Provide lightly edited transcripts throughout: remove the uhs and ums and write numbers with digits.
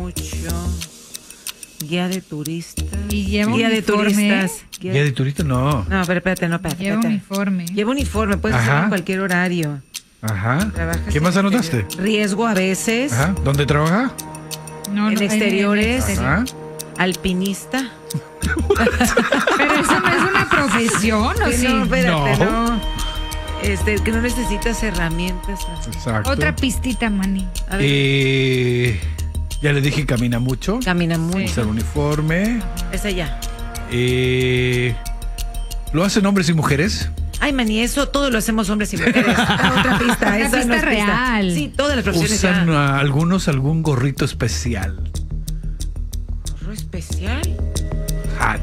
mucho. Guía de turistas. Y lleva Guía de uniforme. turistas. ¿Guía de turista? No. No, pero espérate, no, espérate. Lleva espérate. uniforme. Lleva uniforme, puedes Ajá. hacerlo en cualquier horario. Ajá. Trabajas ¿Qué en más anotaste? Riesgo a veces. Ajá. ¿Dónde trabaja? No, En exteriores. Ajá. Alpinista. Pero eso no es una profesión, ¿o Que sí? no, espérate, No. no. Que no necesitas herramientas. Exacto. Otra pistita, Manny. A ver, Ya le dije camina mucho. camina mucho. Usa el uniforme. Esa ya. ¿Lo hacen hombres y mujeres? Ay, Manny, eso todo lo hacemos hombres y mujeres. Otra pista, Una esa no pista es real. Sí, todas las profesiones. ¿Usan algunos algún gorrito especial? ¿Gorro especial? Hat.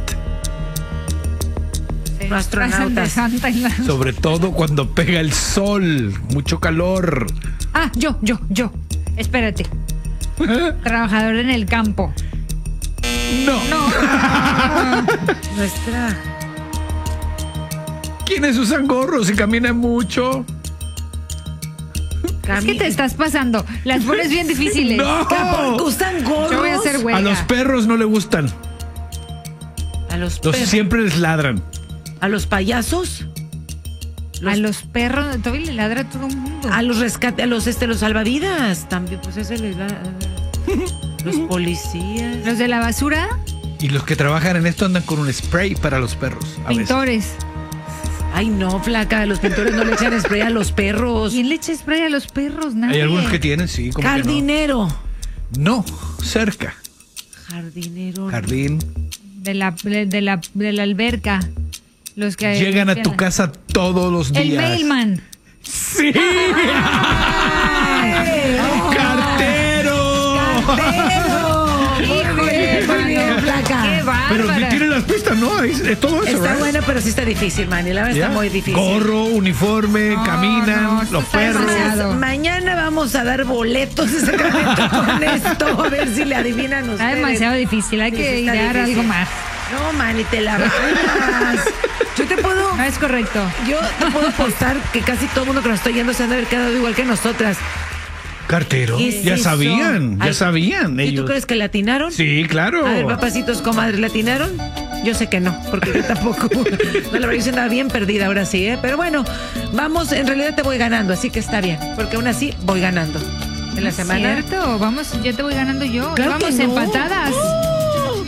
Se Astronautas. pasan de Santa en la- Sobre todo cuando pega el sol. Mucho calor. Ah, yo. Espérate. Trabajador en el campo. No. Nuestra. ¿Quiénes usan gorros y caminan mucho? Es que te estás pasando. Las pones bien difíciles. No. ¿Por qué usan gorros? Yo voy a hacer huelga. A los perros no le gustan. A los Los perros. siempre les ladran. A los payasos. A los perros, todavía le ladra a todo el mundo. A los rescate, a los los salvavidas. También, pues ese les da. Los policías. Los de la basura, Y los que trabajan en esto andan con un spray para los perros. A veces. pintores. Ay, no, flaca. Los pintores no le echan spray a los perros. ¿Quién le echa spray a los perros? Nadie. Hay algunos que tienen, sí. ¿cómo que Jardinero. no? No, cerca. Jardinero. Jardín. De la alberca. Los que Llegan a tu casa todos los días. El mailman. ¡Sí! ¡Ay! ¡Cartero! Híjole, Muy bien, mano. flaca. Qué Pero si bárbara. tiene las pistas, ¿no? Es todo eso, Está ¿right? buena, pero sí está difícil, Manny. La verdad ¿Ya? está muy difícil. Gorro, uniforme, No, caminan, no, esto los está perros. demasiado. Mañana vamos a dar boletos de Sacramento con esto. A ver si le adivinan ustedes. Está demasiado difícil. Hay Sí, que sí está idear difícil. algo más. No, Manny, te la bajas. Yo te puedo... No es correcto. Yo te puedo apostar que casi todo el mundo que nos está yendo se han de haber quedado igual que nosotras. Cartero. ¿Qué es Ya eso? sabían, ya Ay, sabían ¿Y ellos. tú crees que le atinaron? Sí, claro. A ver, papacitos, comadres, ¿le atinaron? Yo sé que no, porque yo tampoco. No, la verdad, yo andaba bien perdida ahora sí, ¿eh? Pero bueno, vamos, en realidad te voy ganando, así que está bien, porque aún así voy ganando. En la semana. Cierto, vamos, ya te voy ganando yo. Claro que Vamos no. empatadas.